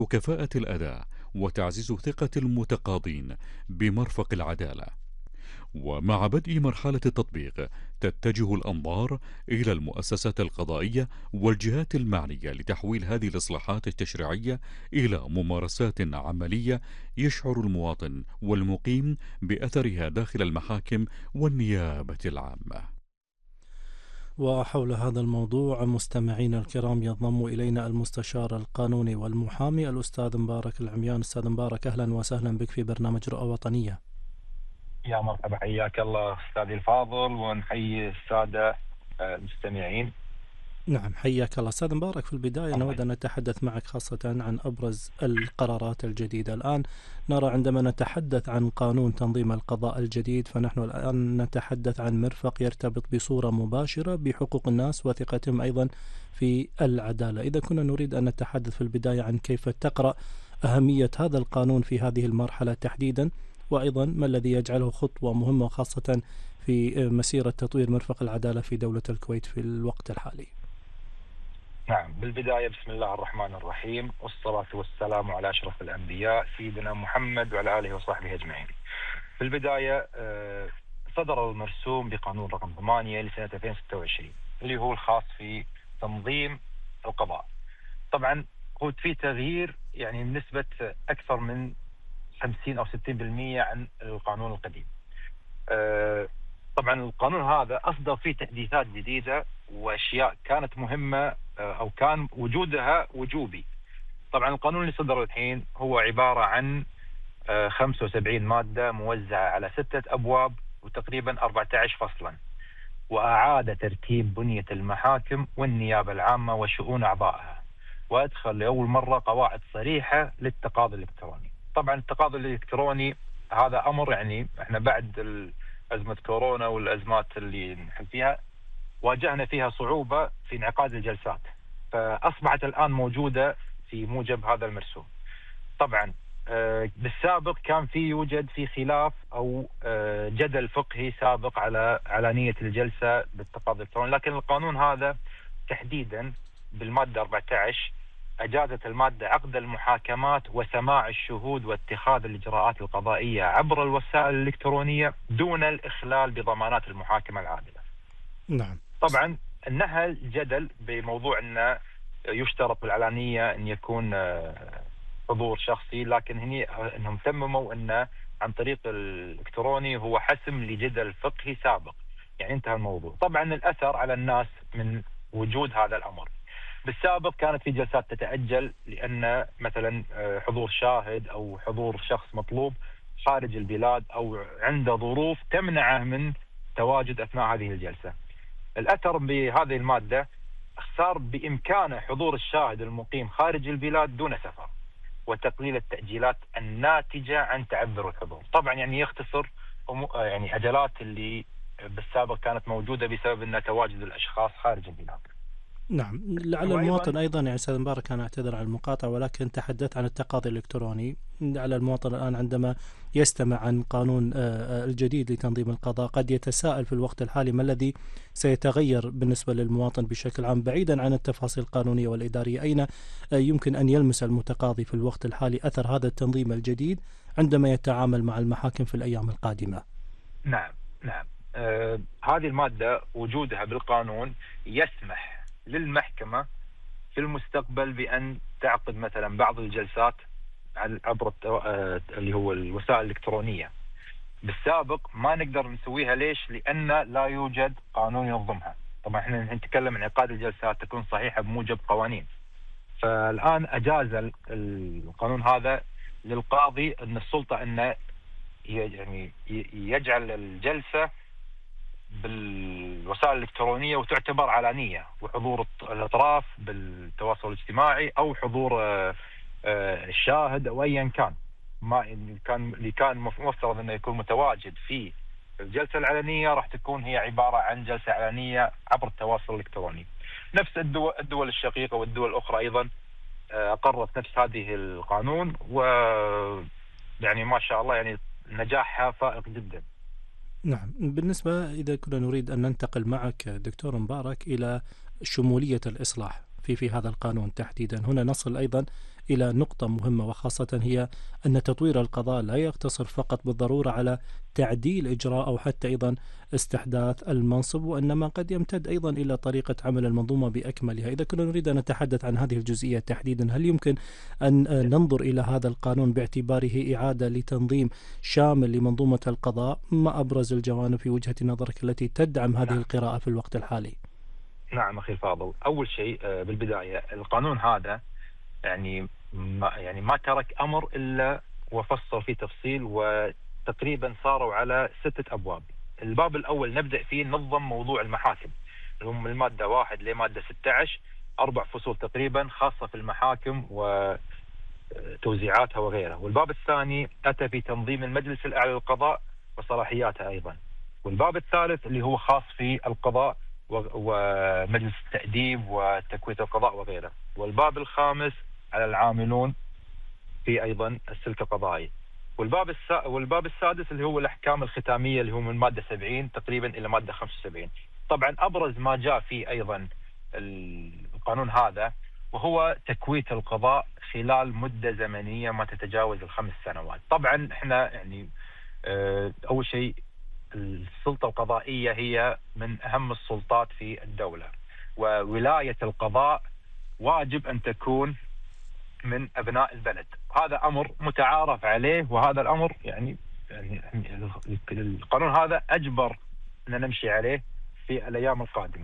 كفاءة الأداء وتعزيز ثقة المتقاضين بمرفق العدالة. ومع بدء مرحلة التطبيق تتجه الأنظار إلى المؤسسات القضائية والجهات المعنية لتحويل هذه الإصلاحات التشريعية إلى ممارسات عملية يشعر المواطن والمقيم بأثرها داخل المحاكم والنيابة العامة. وحول هذا الموضوع مستمعينا الكرام ينضم إلينا المستشار القانوني والمحامي الأستاذ مبارك العميان. أستاذ مبارك، أهلا وسهلا بك في برنامج رؤى وطنية. يا مرحبا، حياك الله أستاذي الفاضل، ونحيي السادة المستمعين. نعم، حياك الله أستاذ مبارك. في البداية نود أن نتحدث معك خاصة عن أبرز القرارات الجديدة. الآن نرى عندما نتحدث عن قانون تنظيم القضاء الجديد فنحن الآن نتحدث عن مرفق يرتبط بصورة مباشرة بحقوق الناس وثقتهم أيضا في العدالة. إذا كنا نريد أن نتحدث في البداية عن كيف تقرأ أهمية هذا القانون في هذه المرحلة تحديدا، وأيضا ما الذي يجعله خطوة مهمة خاصة في مسيرة تطوير مرفق العدالة في دولة الكويت في الوقت الحالي. نعم، بالبداية بسم الله الرحمن الرحيم، والصلاة والسلام على أشرف الأنبياء سيدنا محمد وعلى آله وصحبه أجمعين. في البداية صدر المرسوم بقانون رقم 8 لسنة 2026 اللي هو الخاص في تنظيم القضاء. طبعا هو في تغيير يعني بنسبة أكثر من 50 أو 60% عن القانون القديم. طبعا القانون هذا أصدر فيه تحديثات جديدة وأشياء كانت مهمة أو كان وجودها وجوبي. طبعا القانون اللي صدر الحين هو عبارة عن 75 مادة موزعة على 6 أبواب وتقريبا 14 فصلا، وأعاد ترتيب بنية المحاكم والنيابة العامة وشؤون أعضائها، وأدخل لأول مرة قواعد صريحة للتقاضي الإلكتروني. طبعا التقاضي الإلكتروني هذا أمر يعني احنا بعد أزمة كورونا والأزمات اللي نحن فيها واجهنا فيها صعوبة في انعقاد الجلسات، فأصبحت الآن موجودة في موجب هذا المرسوم. طبعا بالسابق كان يوجد في خلاف أو جدل فقهي سابق على علانية الجلسة بالتقاضي الإلكتروني، لكن القانون هذا تحديدا بالمادة 14 أجازت المادة عقد المحاكمات وسماع الشهود واتخاذ الإجراءات القضائية عبر الوسائل الإلكترونية دون الإخلال بضمانات المحاكمة العادلة. نعم. طبعا انها الجدل بموضوع انه يشترط بالعلانيه ان يكون حضور شخصي، لكن هني انهم تمموا انه عن طريق الالكتروني هو حسم لجدل فقهي سابق، يعني انتهى الموضوع. طبعا الاثر على الناس من وجود هذا الامر. بالسابق كانت في جلسات تتاجل لان مثلا حضور شاهد او حضور شخص مطلوب خارج البلاد او عنده ظروف تمنعه من تواجد اثناء هذه الجلسه. الأثر بهذه المادة صار بإمكانه حضور الشاهد المقيم خارج البلاد دون سفر، وتقليل التأجيلات الناتجة عن تعذر الحضور. طبعا يعني يختصر يعني أجلات اللي بالسابق كانت موجودة بسبب أن تواجد الأشخاص خارج البلاد. نعم، لعل المواطن أيضا يعني أستاذ مبارك أنا أعتذر عن المقاطعة، ولكن تحدث عن التقاضي الإلكتروني. على المواطن الآن عندما يستمع عن قانون الجديد لتنظيم القضاء قد يتساءل في الوقت الحالي ما الذي سيتغير بالنسبة للمواطن بشكل عام بعيدا عن التفاصيل القانونية والإدارية. أين يمكن أن يلمس المتقاضي في الوقت الحالي أثر هذا التنظيم الجديد عندما يتعامل مع المحاكم في الأيام القادمة؟ نعم. هذه المادة وجودها بالقانون يسمح للمحكمة في المستقبل بأن تعقد مثلا بعض الجلسات عبر اللي هو الوسائل الإلكترونية. بالسابق ما نقدر نسويها. ليش؟ لأن لا يوجد قانون ينظمها. طبعا احنا نتكلم عن انعقاد الجلسات تكون صحيحة بموجب قوانين، فالآن أجاز القانون هذا للقاضي أن السلطة أن يعني يجعل الجلسة بالوسائل الإلكترونية وتعتبر علانية، وحضور الأطراف بالتواصل الاجتماعي أو حضور الشاهد أو أيا كان ما اللي كان مفترض أنه يكون متواجد في الجلسة العلنية راح تكون هي عبارة عن جلسة علنية عبر التواصل الإلكتروني. نفس الدول الشقيقة والدول الأخرى أيضا أقرت نفس هذه القانون، ويعني ما شاء الله يعني نجاحها فائق جدا. نعم، بالنسبة إذا كنا نريد أن ننتقل معك دكتور مبارك إلى شمولية الإصلاح، في هذا القانون تحديدا. هنا نصل أيضا إلى نقطة مهمة، وخاصة هي أن تطوير القضاء لا يقتصر فقط بالضرورة على تعديل إجراء أو حتى أيضا استحداث المنصب، وإنما قد يمتد أيضا إلى طريقة عمل المنظومة بأكملها. إذا كنا نريد أن نتحدث عن هذه الجزئية تحديدا، هل يمكن أن ننظر إلى هذا القانون باعتباره إعادة لتنظيم شامل لمنظومة القضاء؟ ما أبرز الجوانب في وجهة نظرك التي تدعم هذه القراءة في الوقت الحالي؟ نعم أخي الفاضل، أول شيء بالبداية القانون هذا يعني ما ترك أمر إلا وفصل فيه تفصيل، وتقريبا صاروا على 6 أبواب. الباب الأول نبدأ فيه نظم موضوع المحاكم، اللي هم المادة 1 لمادة 16، 4 فصول تقريبا خاصة في المحاكم وتوزيعاتها وغيرها. والباب الثاني أتى في تنظيم المجلس الأعلى للقضاء وصلاحياتها أيضا. والباب الثالث اللي هو خاص في القضاء ومجلس التأديب وتكوية القضاء وغيره. والباب الخامس على العاملون في أيضا السلك القضائي. والباب السادس اللي هو الأحكام الختامية، اللي هو من مادة 70 تقريبا إلى مادة 75. طبعا أبرز ما جاء فيه أيضا القانون هذا وهو تكوية القضاء خلال مدة زمنية ما تتجاوز ال5 سنوات. طبعا احنا يعني أول شيء السلطة القضائية هي من أهم السلطات في الدولة، وولاية القضاء واجب أن تكون من أبناء البلد. هذا أمر متعارف عليه، وهذا الأمر يعني القانون هذا أجبر أن نمشي عليه في الأيام القادمة.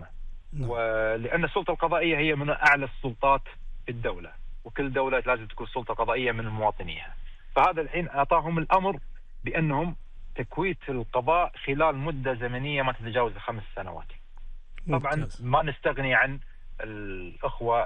ولأن السلطة القضائية هي من أعلى السلطات في الدولة، وكل دولة لازم تكون سلطة قضائية من مواطنيها. فهذا الحين أعطاهم الأمر بأنهم تكوية القضاء خلال مدة زمنية ما تتجاوز 5 سنوات. طبعا ما نستغني عن الأخوة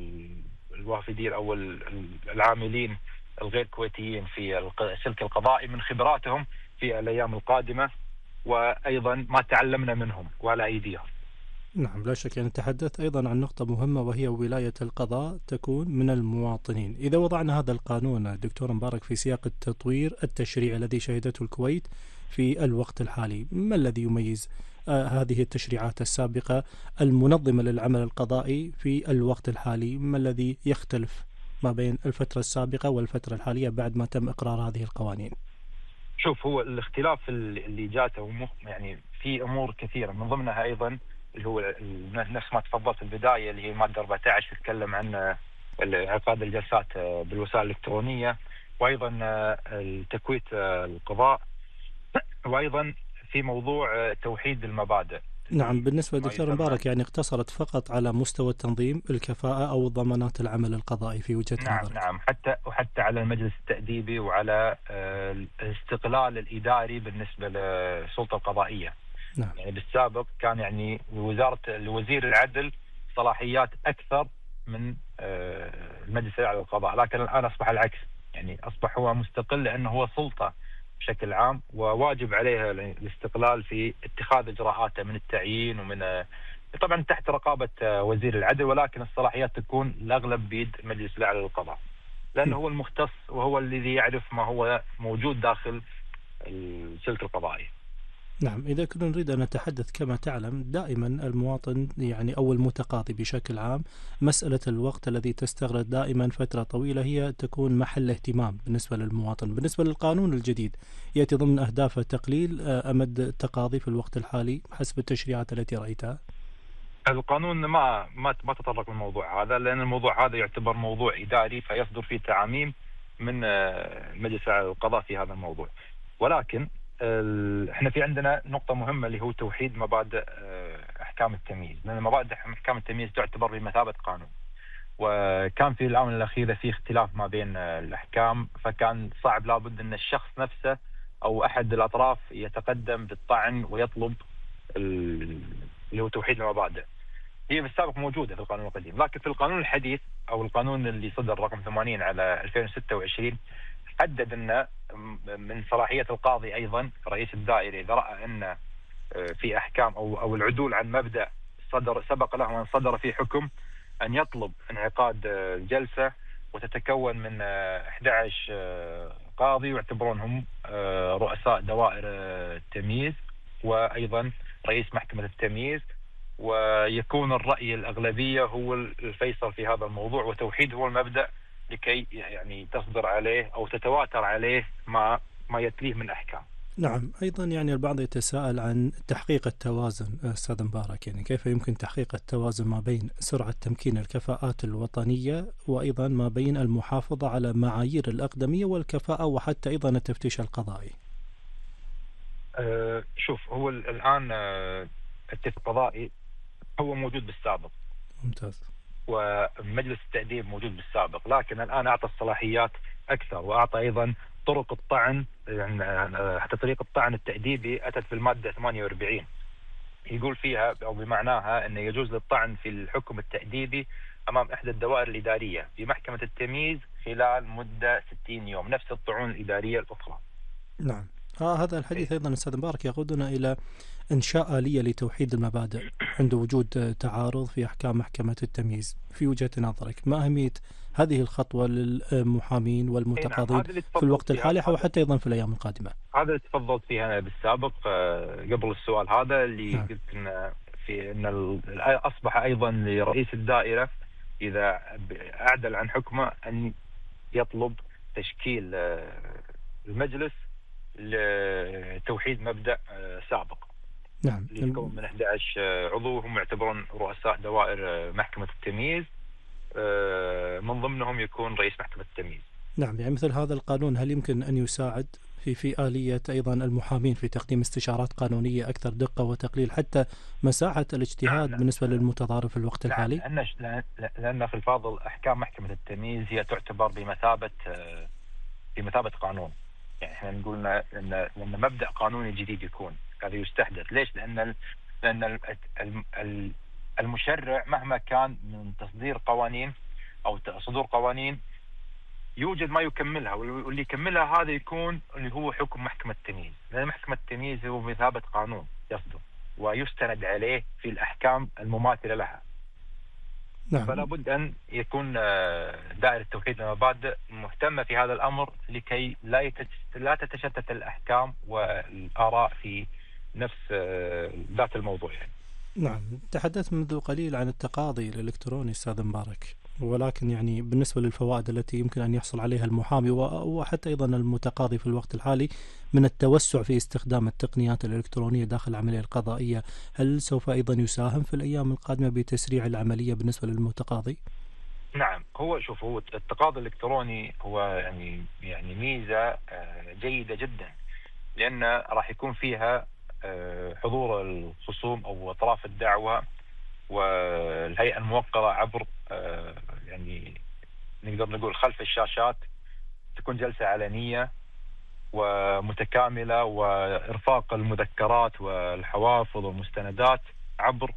الوافدين أو العاملين الغير كويتيين في السلك القضائي من خبراتهم في الأيام القادمة، وأيضا ما تعلمنا منهم وعلى أيديهم. نعم، لا شك. نتحدث أيضا عن نقطة مهمة وهي ولاية القضاء تكون من المواطنين. إذا وضعنا هذا القانون دكتور مبارك في سياق التطوير التشريعي الذي شهدته الكويت في الوقت الحالي، ما الذي يميز هذه التشريعات السابقة المنظمة للعمل القضائي في الوقت الحالي؟ ما الذي يختلف ما بين الفترة السابقة والفترة الحالية بعد ما تم إقرار هذه القوانين؟ شوف، هو الاختلاف اللي جاته يعني في أمور كثيرة، من ضمنها أيضا اللي هو نفس ما تفضلت في البداية اللي هي مادة 14 تتكلم عن انعقاد الجلسات بالوسائل الإلكترونية، وأيضا تكوية القضاء، وأيضا في موضوع توحيد المبادئ. نعم، بالنسبة لدكتور مبارك يعني اقتصرت فقط على مستوى التنظيم، الكفاءة أو ضمانات العمل القضائي في وجهة نظرك؟ نعم، حتى على المجلس التأديبي وعلى الاستقلال الإداري بالنسبة للسلطة القضائية. نعم. يعني بالسابق كان يعني وزير العدل صلاحيات أكثر من المجلس الأعلى للقضاء، لكن الآن أصبح العكس، يعني أصبح هو مستقل لأنه هو سلطة بشكل عام، وواجب عليها الاستقلال في اتخاذ إجراءاته من التعيين ومن طبعا تحت رقابة وزير العدل، ولكن الصلاحيات تكون الأغلب بيد مجلس الأعلى للقضاء، لأنه هو المختص وهو الذي يعرف ما هو موجود داخل السلك القضائي. نعم، إذا كنا نريد أن نتحدث كما تعلم دائما المواطن يعني أو المتقاضي بشكل عام، مسألة الوقت الذي تستغرق دائما فترة طويلة هي تكون محل اهتمام بالنسبة للمواطن. بالنسبة للقانون الجديد يأتي ضمن أهدافه تقليل أمد التقاضي في الوقت الحالي حسب التشريعات التي رأيتها. القانون ما تطرق للموضوع هذا، لأن الموضوع هذا يعتبر موضوع إداري فيصدر فيه تعاميم من مجلس القضاء في هذا الموضوع. ولكن احنا في عندنا نقطة مهمة اللي هو توحيد مبادئ احكام التمييز، لان مبادئ احكام التمييز تعتبر بمثابة قانون، وكان في الآونة الأخيرة في اختلاف ما بين الاحكام، فكان صعب لابد ان الشخص نفسه او احد الاطراف يتقدم بالطعن ويطلب اللي هو توحيد المبادئ. هي في السابق موجودة في القانون القديم، لكن في القانون الحديث او القانون اللي صدر رقم 80 على 2026 حدد ان من صلاحية القاضي أيضا رئيس الدائرة إذا رأى أن في أحكام أو العدول عن مبدأ سبق له أن صدر في حكم أن يطلب انعقاد جلسة وتتكون من 11 قاضي ويعتبرونهم رؤساء دوائر التمييز، وأيضا رئيس محكمة التمييز، ويكون الرأي الأغلبية هو الفيصل في هذا الموضوع، وتوحيد هو المبدأ لكي يعني تصدر عليه أو تتواتر عليه ما يتليه من أحكام. نعم، أيضا يعني البعض يتساءل عن تحقيق التوازن أستاذ مبارك، يعني كيف يمكن تحقيق التوازن ما بين سرعة تمكين الكفاءات الوطنية وأيضا ما بين المحافظة على معايير الأقدمية والكفاءة وحتى أيضا التفتيش القضائي؟ شوف، هو الآن التفتيش القضائي هو موجود بالسابق. ممتاز. ومجلس التأديب موجود بالسابق، لكن الآن أعطى الصلاحيات أكثر، وأعطى أيضا طرق الطعن، يعني حتى طريقة الطعن التأديبي أتت في المادة 48 يقول فيها أو بمعناها أنه يجوز للطعن في الحكم التأديبي أمام إحدى الدوائر الإدارية في محكمة التمييز خلال مدة 60 يوم، نفس الطعون الإدارية الأخرى. نعم. هذا الحديث أيضا أستاذ مبارك يقودنا إلى إنشاء آلية لتوحيد المبادئ عند وجود تعارض في أحكام محكمة التمييز. في وجهة نظرك ما أهمية هذه الخطوة للمحامين والمتقاضين في الوقت الحالي أو حتى أيضا في الأيام القادمة؟ هذا اللي تفضلت فيه أنا بالسابق قبل السؤال هذا، اللي قلت إن أصبح أيضا لرئيس الدائرة إذا أعدل عن حكمه أن يطلب تشكيل المجلس لتوحيد مبدأ سابق. نعم. اللي يتكون من 11 عضو هم يعتبرون رؤساء دوائر محكمة التمييز، من ضمنهم يكون رئيس محكمة التمييز. نعم، يعني مثل هذا القانون هل يمكن أن يساعد في آلية أيضا المحامين في تقديم استشارات قانونية أكثر دقة وتقليل حتى مساحة الاجتهاد بالنسبة للمتضارب في الوقت الحالي؟ لأن في الفاضل أحكام محكمة التمييز هي تعتبر بمثابة قانون. يعني احنا نقول ان مبدأ قانوني جديد يكون هذا يستحدث. ليش؟ لأن المشرع مهما كان من تصدير قوانين أو صدور قوانين يوجد ما يكملها، واللي يكملها هذا يكون اللي هو حكم محكمة التمييز، لأن محكمة التمييز هو بمثابة قانون يصدر ويستند عليه في الأحكام المماثلة لها. نعم. فلا بد أن يكون دائرة توحيد المبادئ مهتمة في هذا الأمر لكي لا تتشتت الأحكام والآراء في نفس ذات الموضوع يعني. نعم، تحدثت منذ قليل عن التقاضي الإلكتروني أستاذ مبارك، ولكن يعني بالنسبة للفوائد التي يمكن أن يحصل عليها المحامي وحتى أيضا المتقاضي في الوقت الحالي من التوسع في استخدام التقنيات الإلكترونية داخل العملية القضائية، هل سوف أيضا يساهم في الأيام القادمة بتسريع العملية بالنسبة للمتقاضي؟ نعم، هو التقاضي الإلكتروني هو يعني ميزة جيدة جدا، لأن راح يكون فيها حضور الخصوم أو أطراف الدعوة والهيئة الموقرة عبر يعني نقدر نقول خلف الشاشات، تكون جلسة علنية ومتكاملة، وإرفاق المذكرات والحوافظ والمستندات عبر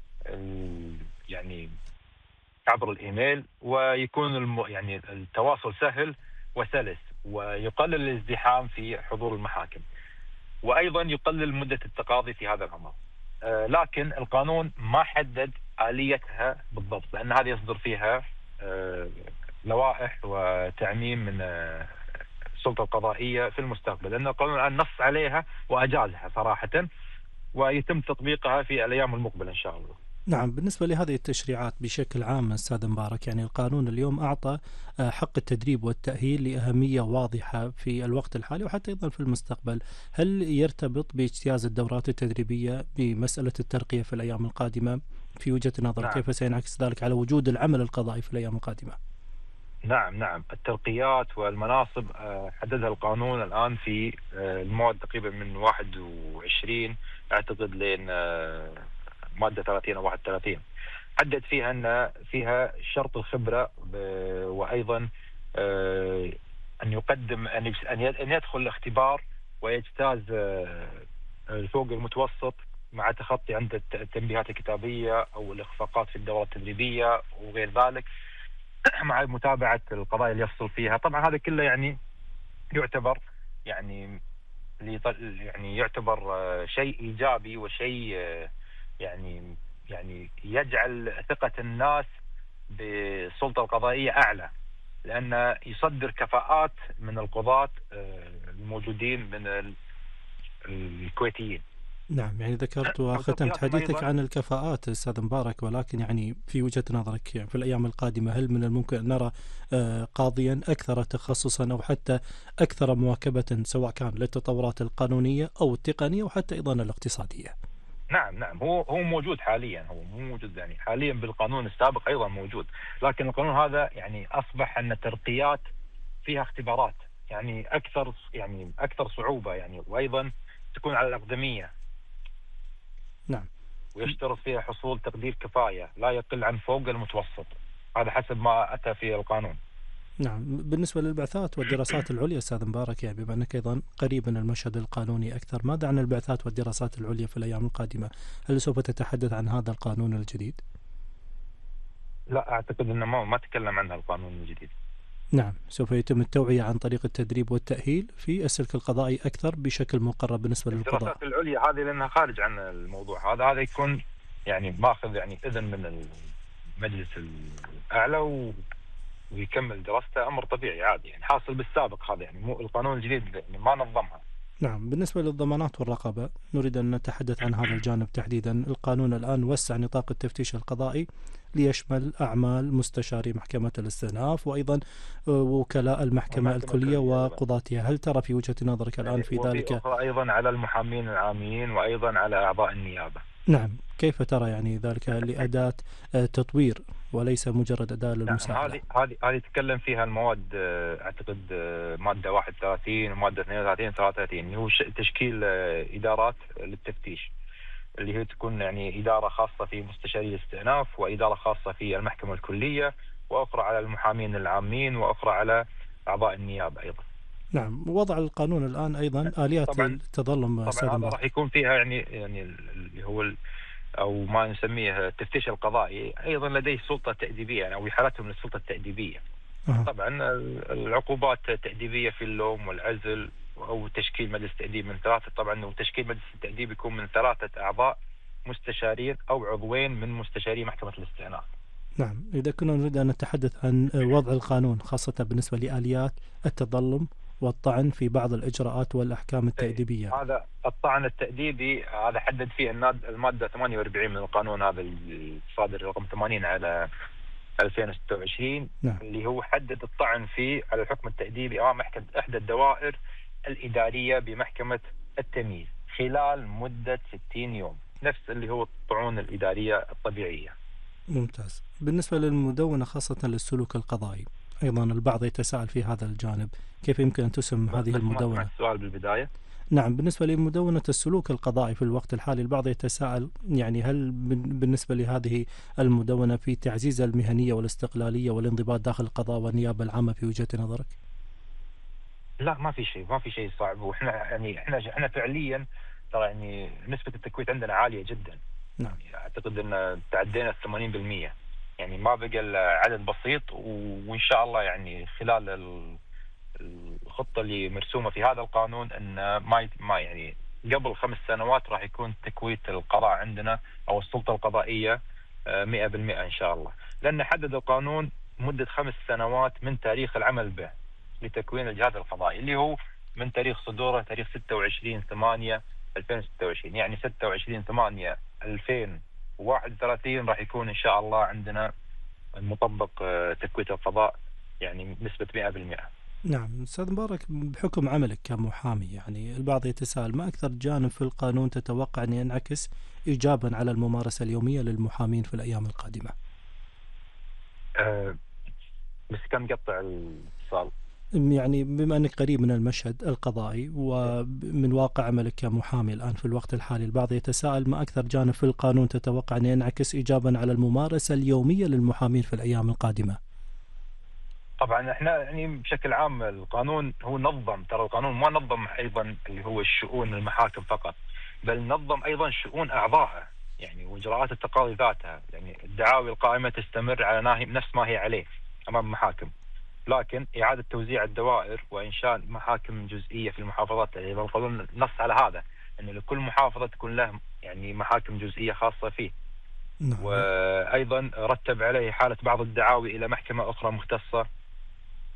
يعني عبر الإيميل، ويكون يعني التواصل سهل وسلس، ويقلل الازدحام في حضور المحاكم، وأيضا يقلل مدة التقاضي في هذا الأمر. لكن القانون ما حدد آليتها بالضبط، لأن هذه يصدر فيها لوائح وتعميم من السلطة القضائية في المستقبل، لأن القانون الآن نص عليها وأجازها صراحة، ويتم تطبيقها في الأيام المقبلة إن شاء الله. نعم، بالنسبة لهذه التشريعات بشكل عام أستاذ مبارك، يعني القانون اليوم أعطى حق التدريب والتأهيل لأهمية واضحة في الوقت الحالي وحتى أيضا في المستقبل، هل يرتبط باجتياز الدورات التدريبية بمسألة الترقية في الأيام القادمة؟ في وجهة نظرك نعم. كيف سينعكس ذلك على وجود العمل القضائي في الأيام القادمة؟ نعم، الترقيات والمناصب حددها القانون الآن في المواد تقريبا من 21 أعتقد لين مادة 30 أو 31، حدد فيها أن فيها شرط الخبرة، وأيضا أن يقدم أن يدخل الاختبار ويجتاز فوق المتوسط مع تخطي عند التنبيهات الكتابية أو الإخفاقات في الدورة التدريبية وغير ذلك، مع متابعة القضايا اللي يفصل فيها. طبعا هذا كله يعني يعتبر يعني يعتبر شيء إيجابي وشيء يعني يجعل ثقة الناس بالسلطة القضائية أعلى، لأنه يصدر كفاءات من القضاة الموجودين من الكويتيين. نعم، يعني ذكرت وختمت حديثك عن الكفاءات أستاذ مبارك، ولكن يعني في وجهة نظرك يعني في الأيام القادمة هل من الممكن أن نرى قاضيا أكثر تخصصا أو حتى أكثر مواكبة سواء كان للتطورات القانونية أو التقنية وحتى أيضا الاقتصادية؟ نعم هو موجود حاليا، هو مو موجود يعني حاليا بالقانون السابق أيضا موجود، لكن القانون هذا يعني أصبح أن ترقيات فيها اختبارات يعني أكثر صعوبة يعني، وأيضا تكون على الأقدمية. نعم. ويشترط فيها حصول تقدير كفاية لا يقل عن فوق المتوسط، هذا حسب ما أتى في القانون. نعم، بالنسبة للبعثات والدراسات العليا أستاذ مبارك، يعني بما أنك أيضا قريب من المشهد القانوني أكثر، ماذا عن البعثات والدراسات العليا في الأيام القادمة؟ هل سوف تتحدث عن هذا القانون الجديد؟ لا أعتقد أنه ما تكلم عنها القانون الجديد. نعم، سوف يتم التوعية عن طريق التدريب والتأهيل في السلك القضائي أكثر بشكل مقرب بالنسبة للقضاء. الدراسات العليا هذه لأنها خارج عن الموضوع هذا يكون يعني ماخذ يعني إذن من المجلس الأعلى ويكمل دراسته، أمر طبيعي عادي يعني حاصل بالسابق، هذا يعني مو القانون الجديد يعني ما نظمها. نعم، بالنسبة للضمانات والرقابة نريد أن نتحدث عن هذا الجانب تحديدا. القانون الآن وسع نطاق التفتيش القضائي ليشمل أعمال مستشاري محكمة الاستئناف وأيضا وكلاء المحكمة الكلية وقضاتها. هل ترى في وجهة نظرك الآن في ذلك أيضا على المحامين العامين وأيضا على أعضاء النيابة؟ نعم، كيف ترى يعني ذلك لأداة تطوير وليس مجرد أداة للمساعدة؟ هذه تكلم فيها المواد، أعتقد مادة 31 ومادة 32 33 اللي هو تشكيل إدارات للتفتيش، اللي هي تكون يعني إدارة خاصة في مستشاري الاستئناف وإدارة خاصة في المحكمة الكلية وأخرى على المحامين العامين وأخرى على أعضاء النيابة أيضا. نعم، وضع القانون الآن أيضا آليات التظلم طبعا هذا راح يكون فيها يعني اللي هو أو ما نسميه التفتيش القضائي أيضا لديه سلطة تأديبية يعني أو يحالتهم للسلطة التأديبية. طبعا العقوبات التأديبية في اللوم والعزل أو تشكيل مجلس تأديب من ثلاثة، طبعا وتشكيل مجلس التأديب يكون من 3 أعضاء مستشارين أو عضوين من مستشاري محكمة الاستئناف. نعم، إذا كنا نريد أن نتحدث عن وضع القانون خاصة بالنسبة لآليات التظلم والطعن في بعض الإجراءات والأحكام التأديبية. هذا الطعن التأديبي هذا حدد فيه المادة 48 من القانون هذا الصادر رقم 80 على 2026. نعم. اللي هو حدد الطعن فيه على الحكم التأديبي أمام إحدى الدوائر الإدارية بمحكمة التمييز خلال مدة 60 يوم، نفس اللي هو الطعون الإدارية الطبيعية. ممتاز. بالنسبة للمدونة خاصة للسلوك القضائي أيضا البعض يتساءل في هذا الجانب، كيف يمكن أن تسم هذه المدونة؟ السؤال بالبداية. نعم، بالنسبة لمدونة السلوك القضائي في الوقت الحالي البعض يتساءل يعني هل بالنسبة لهذه المدونة في تعزيز المهنية والاستقلالية والانضباط داخل القضاء والنيابة العامة في وجهة نظرك؟ لا ما في شيء صعب، واحنا يعني احنا فعليا ترى يعني نسبة التكويت عندنا عالية جدا. نعم. يعني اعتقد ان تعدينا 80%، يعني ما بقى عدد بسيط، وان شاء الله يعني خلال الخطة اللي مرسومة في هذا القانون ان ما يعني قبل 5 سنوات راح يكون تكويت القضاء عندنا او السلطة القضائية 100% ان شاء الله، لان حدد القانون مدة 5 سنوات من تاريخ العمل به لتكوين الجهاز القضائي اللي هو من تاريخ صدوره تاريخ 26/8/2026، يعني 26/8/2031 راح يكون إن شاء الله عندنا مطبق تكويت القضاء يعني بنسبة 100%. نعم أستاذ مبارك، بحكم عملك كمحامي يعني البعض يتساءل ما أكثر جانب في القانون تتوقع أن ينعكس إيجابا على الممارسة اليومية للمحامين في الأيام القادمة؟ بس كان قطع الاتصال. يعني بما أنك قريب من المشهد القضائي ومن واقع عملك كمحامي الآن في الوقت الحالي البعض يتساءل ما أكثر جانب في القانون تتوقع أن ينعكس إيجابا على الممارسة اليومية للمحامين في الأيام القادمة؟ طبعا احنا يعني بشكل عام القانون هو نظم، ترى القانون ما نظم ايضا اللي هو الشؤون المحاكم فقط، بل نظم ايضا شؤون اعضائها يعني واجراءات التقاضي ذاتها، يعني الدعاوي القائمة تستمر على نفس ما هي عليه امام المحاكم، لكن إعادة توزيع الدوائر وإنشاء محاكم جزئية في المحافظات، يعني القانون نص على هذا أن لكل محافظة تكون له يعني محاكم جزئية خاصة فيه. نعم. وأيضا رتب عليه حالة بعض الدعاوي إلى محكمة أخرى مختصة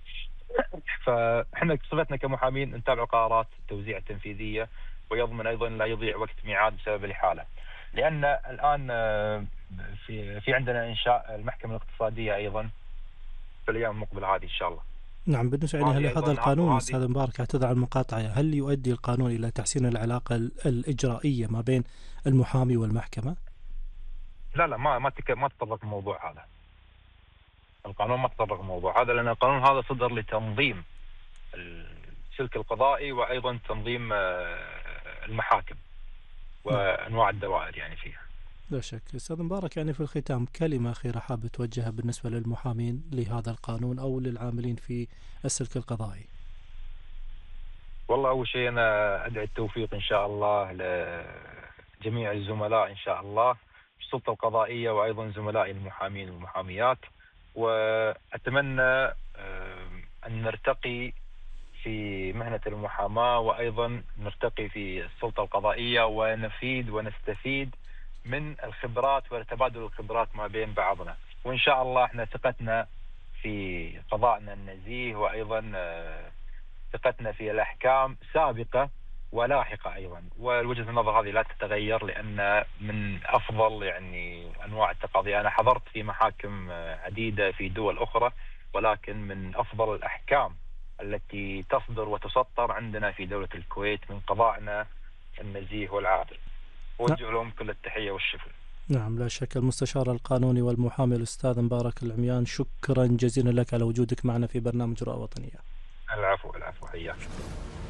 فاحنا بصفتنا كمحامين نتابع قرارات التوزيع التنفيذيه، ويضمن ايضا لا يضيع وقت ميعاد بسبب الاحاله. لان الان في عندنا انشاء المحكمه الاقتصاديه ايضا في الايام المقبله هذه ان شاء الله. نعم، بالنسبة يعني هل هذا القانون أستاذ مبارك، اعتذر عن المقاطعة، هل يؤدي القانون إلى تحسين العلاقة الإجرائية ما بين المحامي والمحكمة؟ لا ما تطرق الموضوع هذا. القانون ما تطرق الموضوع هذا، لأن القانون هذا صدر لتنظيم السلك القضائي وأيضا تنظيم المحاكم وأنواع الدوائر يعني فيها. لا شك. أستاذ مبارك، يعني في الختام كلمة أخيرة حابة توجهها بالنسبة للمحامين لهذا القانون أو للعاملين في السلك القضائي. والله أول شيء أنا أدعي التوفيق إن شاء الله لجميع الزملاء إن شاء الله في السلطة القضائية، وأيضا زملائي المحامين والمحاميات، وأتمنى أن نرتقي في مهنة المحاماة، وأيضا نرتقي في السلطة القضائية، ونفيد ونستفيد من الخبرات وتبادل الخبرات ما بين بعضنا. وإن شاء الله احنا ثقتنا في قضاءنا النزيه، وأيضا ثقتنا في الأحكام سابقة ولاحقة أيضا، والوجهة النظر هذه لا تتغير، لأن من أفضل يعني أنواع التقاضي. أنا حضرت في محاكم عديدة في دول أخرى، ولكن من أفضل الأحكام التي تصدر وتسطر عندنا في دولة الكويت من قضائنا النزيه والعادل. أوجه لهم كل التحية والشكر. نعم لا شك. المستشار القانوني والمحامي الأستاذ مبارك العميان، شكرا جزيلا لك على وجودك معنا في برنامج رؤى وطنية. العفو حياك.